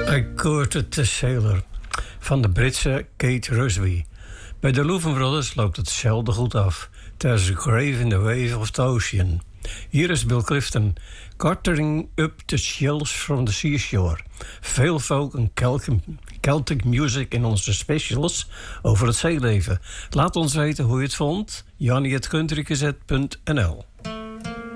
I Courted the Sailor van de Britse Kate Rusby. Bij de Louvin Brothers loopt het zelden goed af. There's a grave in the wave of the ocean. Hier is Bill Clifton, Cartering up the shells from the seashore. Veel folk en Celtic music in onze specials over het zeeleven. Laat ons weten hoe je het vond. Jannie@countrygazette.nl